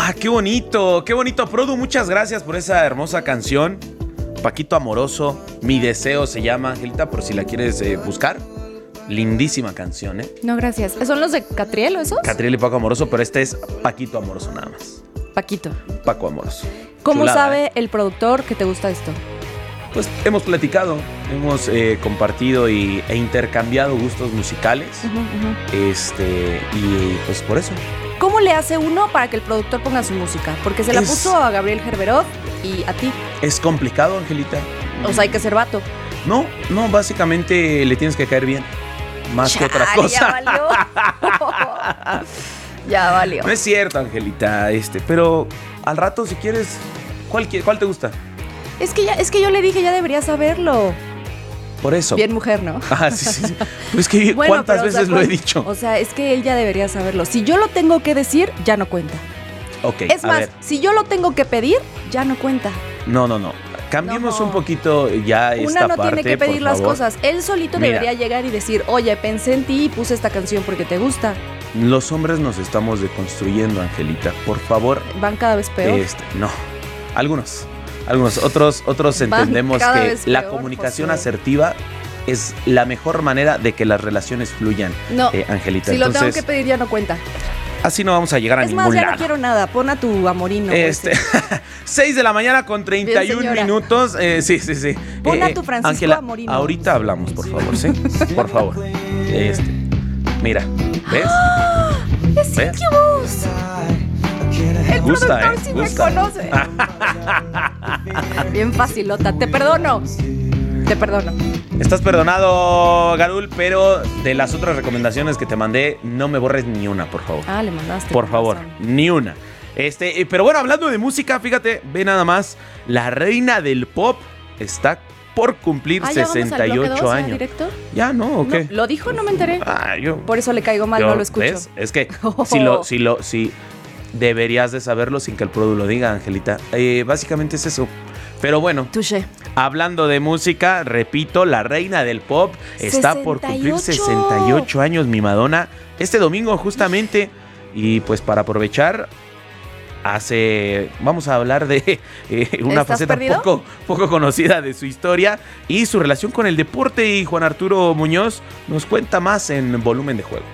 Qué bonito, Produ, muchas gracias por esa hermosa canción. Paquito Amoroso, Mi Deseo se llama, Angelita, por si la quieres buscar. Lindísima canción, ¿eh? No, gracias. ¿Son los de Catriel o esos? Catriel y Paco Amoroso, pero este es Paquito Amoroso nada más. Paco Amoroso. ¿Cómo Chulada, sabe el productor que te gusta esto? Pues hemos platicado, hemos compartido e intercambiado gustos musicales. Y pues por eso. ¿Cómo le hace uno para que el productor ponga su música? Porque se la puso a Gabriel Gerberov y a ti. Es complicado, Angelita. O sea, hay que ser vato. No, básicamente le tienes que caer bien. Más que otra cosa. Ya valió. No es cierto, Angelita, pero al rato si quieres, ¿cuál te gusta? Es que yo le dije, ya debería saberlo. Por eso. Bien mujer, ¿no? Sí. Pero es que bueno, ¿cuántas veces lo he dicho? O sea, es que él ya debería saberlo. Si yo lo tengo que decir, ya no cuenta. Ok, es más, si yo lo tengo que pedir, ya no cuenta. No. Cambiemos un poquito ya esta parte. Una no tiene que pedir las cosas. Él solito debería llegar y decir, oye, pensé en ti y puse esta canción porque te gusta. Los hombres nos estamos deconstruyendo, Angelita. Por favor. Van cada vez peor. No. Algunos. Otros entendemos que la comunicación asertiva es la mejor manera de que las relaciones fluyan, Angelita. Si lo tengo que pedir ya no cuenta. Así no vamos a llegar a ningún lado. Es más, ya no quiero nada. Pon a tu amorino. 6 de la mañana con 31 minutos. Sí. Pon a tu Francisco Ángela, Amorino. Ahorita hablamos, por favor, ¿sí? Por favor. Mira, ¿ves? ¡Es Incubus! El productor sí me conoce. Bien facilota. Te perdono. Estás perdonado, Garul, pero de las otras recomendaciones que te mandé, no me borres ni una, por favor. Le mandaste. Por favor, ni una. Pero bueno, hablando de música, fíjate, ve nada más, la reina del pop está por cumplir 68 años. ¿Directo? ¿Ya no o qué? No, ¿lo dijo? No me enteré. Por eso le caigo mal, no lo escucho. ¿Ves? Es que si deberías de saberlo sin que el produ lo diga, Angelita. Básicamente es eso. Pero bueno, Touché. Hablando de música, repito, la reina del pop está por cumplir 68 años, mi Madonna, este domingo justamente. Y pues para aprovechar, vamos a hablar de una faceta poco conocida de su historia y su relación con el deporte. Y Juan Arturo Muñoz nos cuenta más en Volumen de Juego.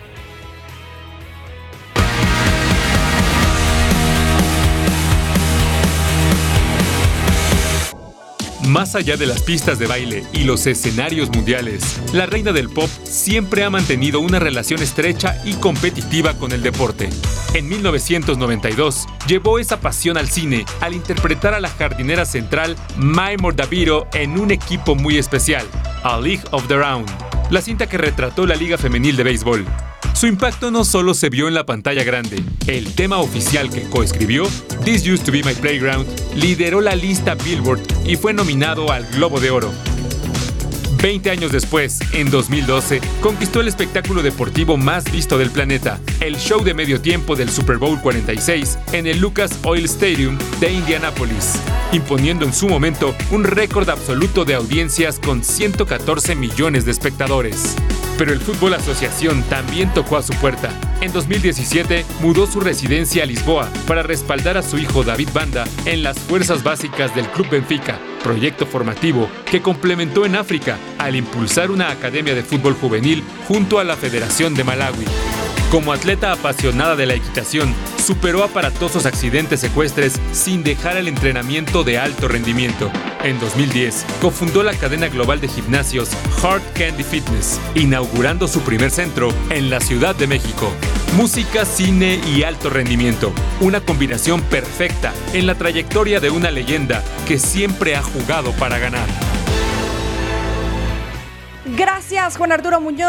Más allá de las pistas de baile y los escenarios mundiales, la reina del pop siempre ha mantenido una relación estrecha y competitiva con el deporte. En 1992, llevó esa pasión al cine al interpretar a la jardinera central Mai Mordaviro en un equipo muy especial, A League of Their Own, la cinta que retrató la Liga Femenil de Béisbol. Su impacto no solo se vio en la pantalla grande. El tema oficial que coescribió, This Used to Be My Playground, lideró la lista Billboard y fue nominado al Globo de Oro. 20 años después, en 2012, conquistó el espectáculo deportivo más visto del planeta, el show de medio tiempo del Super Bowl 46 en el Lucas Oil Stadium de Indianápolis, imponiendo en su momento un récord absoluto de audiencias con 114 millones de espectadores. Pero el Fútbol Asociación también tocó a su puerta. En 2017 mudó su residencia a Lisboa para respaldar a su hijo David Banda en las fuerzas básicas del Club Benfica, proyecto formativo que complementó en África al impulsar una academia de fútbol juvenil junto a la Federación de Malawi. Como atleta apasionada de la equitación, superó aparatosos accidentes ecuestres sin dejar el entrenamiento de alto rendimiento. En 2010, cofundó la cadena global de gimnasios Hard Candy Fitness, inaugurando su primer centro en la Ciudad de México. Música, cine y alto rendimiento. Una combinación perfecta en la trayectoria de una leyenda que siempre ha jugado para ganar. Gracias, Juan Arturo Muñoz.